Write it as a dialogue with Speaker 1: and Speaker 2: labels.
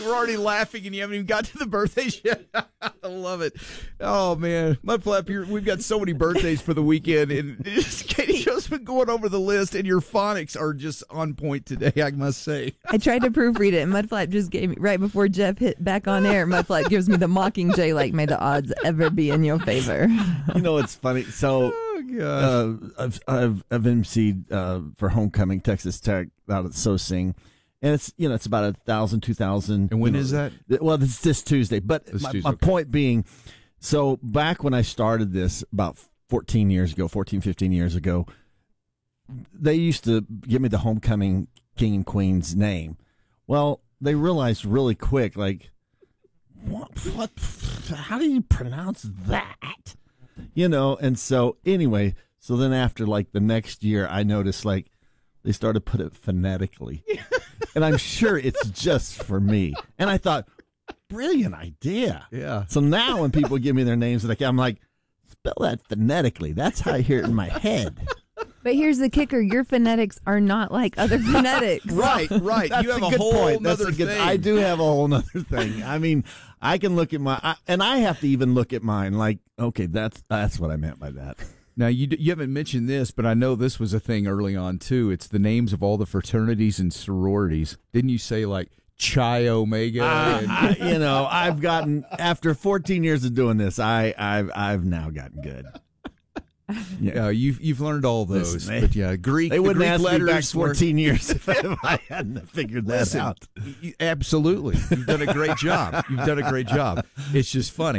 Speaker 1: we're already laughing and you haven't even got to the birthdays yet. I love it. Oh, man. Mudflap, we've got so many birthdays for the weekend. And Katie Jo's been going over the list, and your phonics are just on point today, I must say.
Speaker 2: I tried to proofread it, and Mudflap just gave me, right before Jeff hit back on air, Mudflap gives me the Mockingjay, like, may the odds ever be in your favor.
Speaker 3: You know, it's funny. So I've emceed for Homecoming, Texas Tech, out at SoSing. And it's about 1,000, 2,000.
Speaker 1: And when is that?
Speaker 3: Well, it's this Tuesday. But my point being, so back when I started this about 14, 15 years ago, they used to give me the Homecoming King and Queen's name. Well, they realized really quick, like, what, how do you pronounce that? And so anyway, so then after like the next year, I noticed like they started to put it phonetically. And I'm sure it's just for me. And I thought, brilliant idea.
Speaker 1: Yeah.
Speaker 3: So now when people give me their names, I'm like, spell that phonetically. That's how I hear it in my head.
Speaker 2: But here's the kicker. Your phonetics are not like other phonetics.
Speaker 1: Right.
Speaker 3: That's
Speaker 1: You have
Speaker 3: a
Speaker 1: a
Speaker 3: good
Speaker 1: whole
Speaker 3: point.
Speaker 1: nother thing.
Speaker 3: I do have a whole nother thing. I mean, I can look at and I have to even look at mine like, okay, that's what I meant by that.
Speaker 1: Now, you haven't mentioned this, but I know this was a thing early on, too. It's the names of all the fraternities and sororities. Didn't you say, like, Chi Omega?
Speaker 3: I've gotten, after 14 years of doing this, I've now gotten good.
Speaker 1: Yeah, you've learned all those.
Speaker 3: Listen,
Speaker 1: but yeah, Greek.
Speaker 3: They wouldn't
Speaker 1: Greek
Speaker 3: ask me back
Speaker 1: letters
Speaker 3: 14 years if I hadn't figured that out.
Speaker 1: Absolutely. You've done a great job. It's just funny.